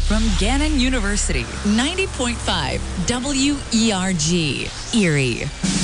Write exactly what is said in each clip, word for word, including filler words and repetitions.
from Gannon University, ninety point five W E R G, Erie.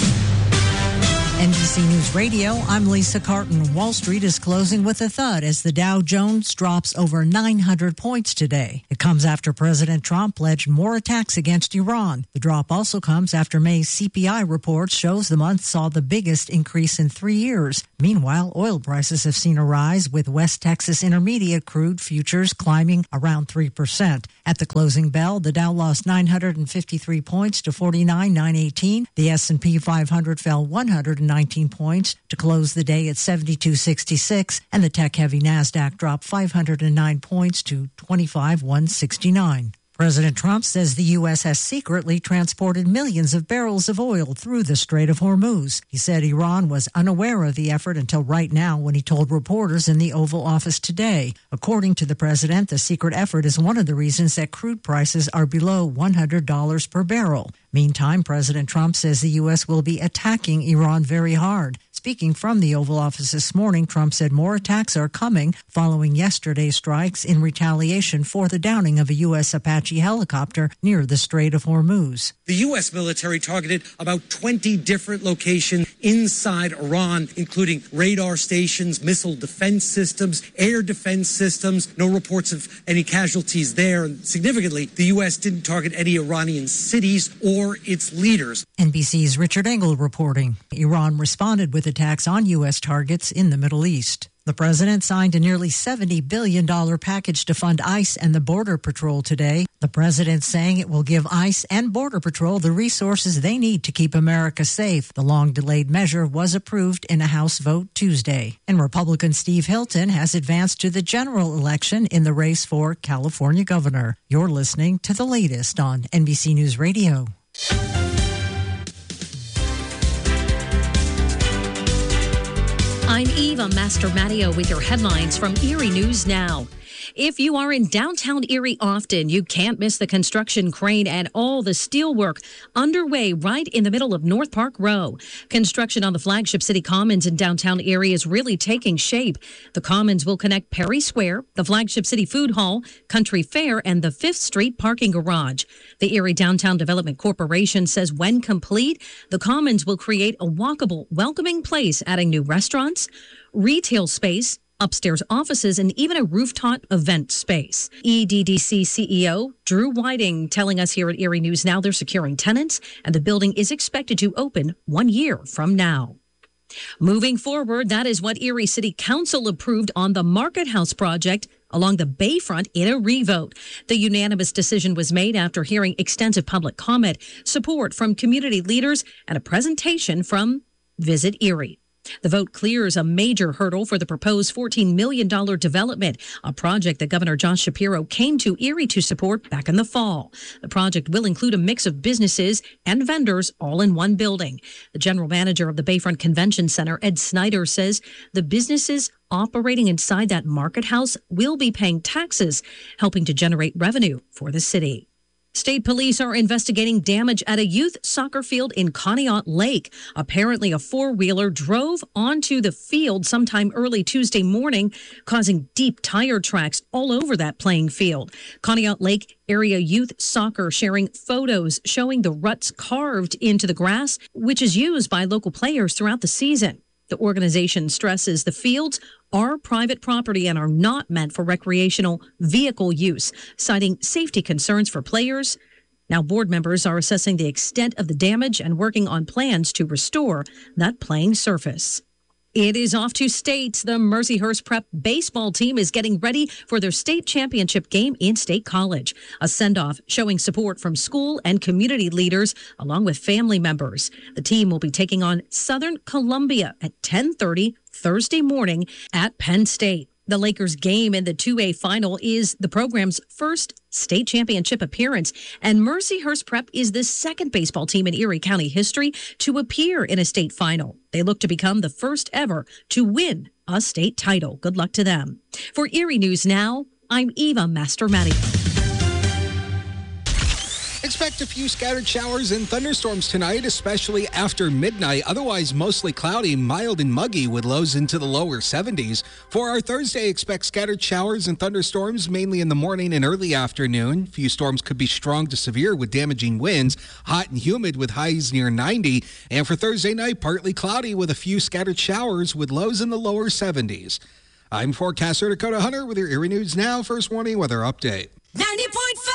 N B C News Radio, I'm Lisa Carton. Wall Street is closing with a thud as the Dow Jones drops over nine hundred points today. It comes after President Trump pledged more attacks against Iran. The drop also comes after May's C P I report shows the month saw the biggest increase in three years. Meanwhile, oil prices have seen a rise, with West Texas Intermediate crude futures climbing around three percent. At the closing bell, the Dow lost nine hundred fifty-three points to forty-nine thousand nine hundred eighteen. The S and P five hundred fell one hundred nineteen points to close the day at seventy-two sixty-six, and the tech-heavy NASDAQ dropped five hundred nine points to twenty-five thousand one hundred sixty-nine. President Trump says the U S has secretly transported millions of barrels of oil through the Strait of Hormuz. He said Iran was unaware of the effort until right now, when he told reporters in the Oval Office today. According to the president, the secret effort is one of the reasons that crude prices are below one hundred dollars per barrel. Meantime, President Trump says the U S will be attacking Iran very hard. Speaking from the Oval Office this morning, Trump said more attacks are coming following yesterday's strikes in retaliation for the downing of a U S Apache helicopter near the Strait of Hormuz. The U S military targeted about twenty different locations inside Iran, including radar stations, missile defense systems, air defense systems. No reports of any casualties there. And significantly, the U S didn't target any Iranian cities or its leaders. N B C's Richard Engel reporting. Iran responded with attacks on U S targets in the Middle East. The president signed a nearly seventy billion dollars package to fund ICE and the Border Patrol today. The president saying it will give ICE and Border Patrol the resources they need to keep America safe. The long-delayed measure was approved in a House vote Tuesday. And Republican Steve Hilton has advanced to the general election in the race for California governor. You're listening to the latest on N B C News Radio. I'm Eva Mastromattio with your headlines from Erie News Now. If you are in downtown Erie often, you can't miss the construction crane and all the steelwork underway right in the middle of North Park Row. Construction on the flagship City Commons in downtown Erie is really taking shape. The Commons will connect Perry Square, the flagship City Food Hall, Country Fair, and the Fifth Street parking garage. The Erie Downtown Development Corporation says when complete, the Commons will create a walkable, welcoming place, adding new restaurants, retail space, upstairs offices, and even a rooftop event space. E D D C C E O Drew Whiting telling us here at Erie News Now they're securing tenants, and the building is expected to open one year from now. Moving forward, that is what Erie City Council approved on the Market House project along the Bayfront in a revote. The unanimous decision was made after hearing extensive public comment, support from community leaders, and a presentation from Visit Erie. The vote clears a major hurdle for the proposed fourteen million dollars development, a project that Governor Josh Shapiro came to Erie to support back in the fall. The project will include a mix of businesses and vendors all in one building. The general manager of the Bayfront Convention Center, Ed Snyder, says the businesses operating inside that market house will be paying taxes, helping to generate revenue for the city. State police are investigating damage at a youth soccer field in Conneaut Lake. Apparently, a four-wheeler drove onto the field sometime early Tuesday morning, causing deep tire tracks all over that playing field. Conneaut Lake Area Youth Soccer sharing photos showing the ruts carved into the grass, which is used by local players throughout the season. The organization stresses the fields are private property and are not meant for recreational vehicle use, citing safety concerns for players. Now, board members are assessing the extent of the damage and working on plans to restore that playing surface. It is off to state. The Mercyhurst Prep baseball team is getting ready for their state championship game in State College. A send-off showing support from school and community leaders along with family members. The team will be taking on Southern Columbia at ten thirty Thursday morning at Penn State. The Lakers game in the two A final is the program's first state championship appearance, and Mercyhurst Prep is the second baseball team in Erie County history to appear in a state final. They look to become the first ever to win a state title. Good luck to them. For Erie News Now, I'm Eva Mastromattio. Expect a few scattered showers and thunderstorms tonight, especially after midnight. Otherwise, mostly cloudy, mild and muggy with lows into the lower seventies. For our Thursday, expect scattered showers and thunderstorms, mainly in the morning and early afternoon. Few storms could be strong to severe with damaging winds. Hot and humid with highs near ninety. And for Thursday night, partly cloudy with a few scattered showers with lows in the lower seventies. I'm forecaster Dakota Hunter with your Erie News Now First Warning Weather Update. Now